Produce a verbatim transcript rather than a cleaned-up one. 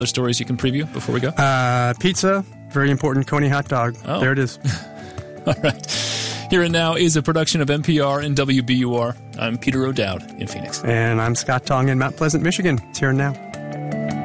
Other stories you can preview before we go? Uh, pizza, very important. Coney hot dog. Oh. There it is. All right. Here and Now is a production of N P R and W B U R. I'm Peter O'Dowd in Phoenix. And I'm Scott Tong in Mount Pleasant, Michigan. It's Here and Now.